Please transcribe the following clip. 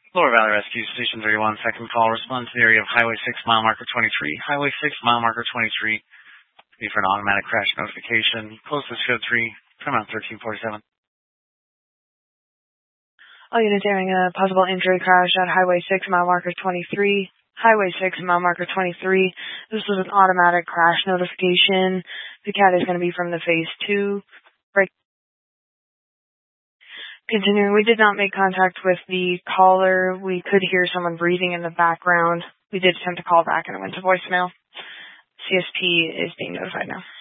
Lower Valley Rescue Station 31, second call. Respond to the area of Highway 6, mile marker 23. Highway 6, mile marker 23. Need for an automatic crash notification. Closest code 3, come out 1347. All units airing a possible injury crash at Highway 6, mile marker 23. Highway 6, mile marker 23. This was an automatic crash notification. The cat is going to be from the phase 2. Continuing, we did not make contact with the caller. We could hear someone breathing in the background. We did attempt to call back and it went to voicemail. CSP is being notified now.